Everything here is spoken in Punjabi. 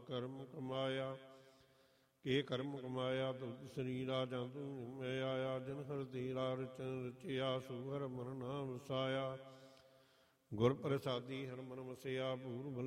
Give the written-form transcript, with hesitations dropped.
ਕਰਮ ਕਮਾਇਆ। ਕੇ ਕਰਮ ਕਮਾਇਆ ਤੁਧ ਸਰੀਰਾ ਜਾਂ ਤੂੰ ਮੈਂ ਆਇਆ। ਜਨ ਹਰ ਤੇਰਾ ਰਚਨ ਰਚਿਆ ਸੋ ਹਰ ਮਨ ਨਾਮ ਵਸਾਇਆ। ਗੁਰ ਪ੍ਰਸਾਦੀ ਹਰ ਮਨ ਵਸਿਆ। ਪੂਰ